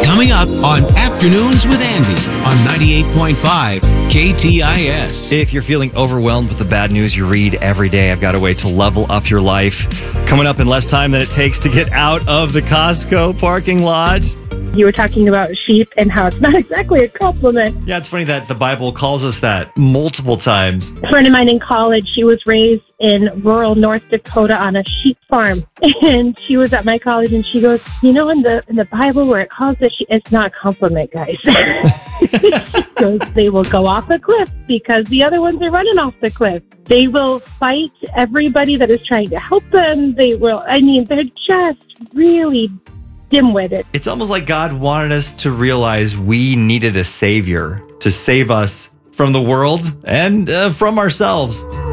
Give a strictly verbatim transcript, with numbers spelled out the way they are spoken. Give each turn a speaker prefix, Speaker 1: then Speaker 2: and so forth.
Speaker 1: Coming up on Afternoons with Andy on ninety-eight point five K T I S.
Speaker 2: If you're feeling overwhelmed with the bad news you read every day, I've got a way to level up your life. Coming up in less time than it takes to get out of the Costco parking lot.
Speaker 3: You were talking about sheep and how it's not exactly a compliment.
Speaker 2: Yeah, it's funny that the Bible calls us that multiple times.
Speaker 3: A friend of mine in college, she was raised in rural North Dakota on a sheep farm. And she was at my college and she goes, you know, in the in the Bible where it calls it, it's not a compliment, guys. She goes, they will go off a cliff because the other ones are running off the cliff. They will fight everybody that is trying to help them. They will, I mean, they're just really dim-witted.
Speaker 2: It's almost like God wanted us to realize we needed a savior to save us from the world and uh, from ourselves.